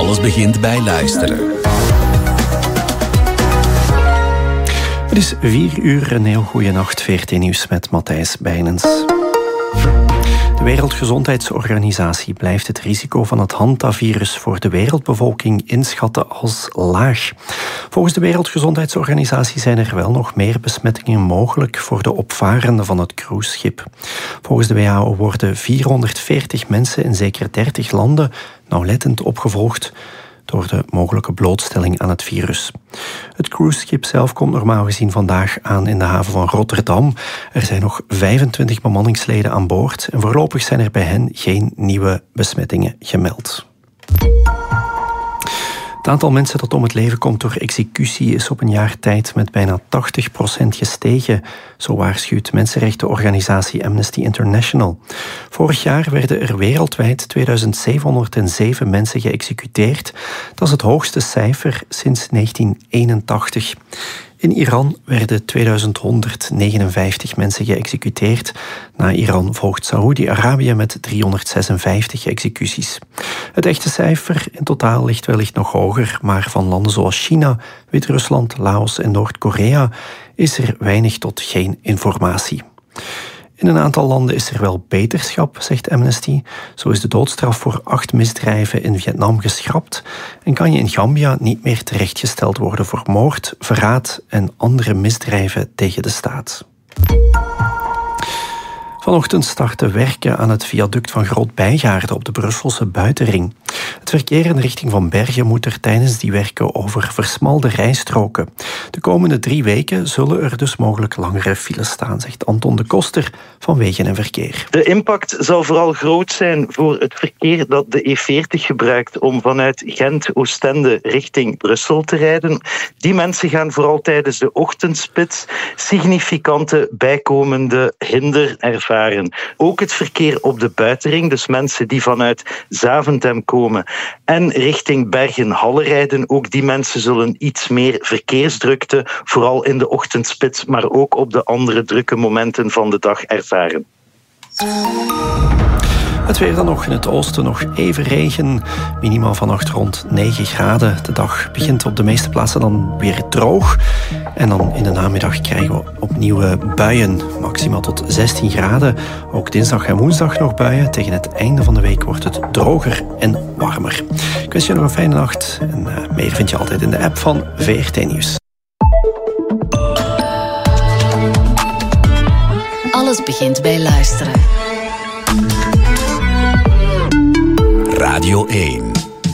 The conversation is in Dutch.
Alles begint bij luisteren. Het is 4:00, een heel goede nacht. VRT Nieuws met Matthijs Bijnens. De Wereldgezondheidsorganisatie blijft het risico van het hantavirus voor de wereldbevolking inschatten als laag. Volgens de Wereldgezondheidsorganisatie zijn er wel nog meer besmettingen mogelijk voor de opvarenden van het cruiseschip. Volgens de WHO worden 440 mensen in zeker 30 landen nauwlettend opgevolgd door de mogelijke blootstelling aan het virus. Het cruiseschip zelf komt normaal gezien vandaag aan in de haven van Rotterdam. Er zijn nog 25 bemanningsleden aan boord en voorlopig zijn er bij hen geen nieuwe besmettingen gemeld. Het aantal mensen dat om het leven komt door executie is op een jaar tijd met bijna 80% gestegen, zo waarschuwt mensenrechtenorganisatie Amnesty International. Vorig jaar werden er wereldwijd 2707 mensen geëxecuteerd. Dat is het hoogste cijfer sinds 1981. In Iran werden 2159 mensen geëxecuteerd. Na Iran volgt Saoedi-Arabië met 356 executies. Het echte cijfer in totaal ligt wellicht nog hoger, maar van landen zoals China, Wit-Rusland, Laos en Noord-Korea is er weinig tot geen informatie. In een aantal landen is er wel beterschap, zegt Amnesty. Zo is de doodstraf voor 8 misdrijven in Vietnam geschrapt en kan je in Gambia niet meer terechtgesteld worden voor moord, verraad en andere misdrijven tegen de staat. Vanochtend starten werken aan het viaduct van Groot-Bijgaarde op de Brusselse buitenring. Het verkeer in de richting van Bergen moet er tijdens die werken over versmalde rijstroken. De komende 3 weken zullen er dus mogelijk langere files staan, zegt Anton de Koster van Wegen en Verkeer. De impact zal vooral groot zijn voor het verkeer dat de E40 gebruikt om vanuit Gent, Oostende richting Brussel te rijden. Die mensen gaan vooral tijdens de ochtendspits significante bijkomende hinder ervaren. Ook het verkeer op de buitenring, dus mensen die vanuit Zaventem komen en richting Bergen-Halle rijden, ook die mensen zullen iets meer verkeersdrukte, vooral in de ochtendspits, maar ook op de andere drukke momenten van de dag ervaren. Het weer dan nog in het oosten, nog even regen. Minimaal vannacht rond 9 graden. De dag begint op de meeste plaatsen dan weer droog. En dan in de namiddag krijgen we opnieuw buien. Maximaal tot 16 graden. Ook dinsdag en woensdag nog buien. Tegen het einde van de week wordt het droger en warmer. Ik wens je nog een fijne nacht. En meer vind je altijd in de app van VRT Nieuws. Alles begint bij luisteren. Radio 1.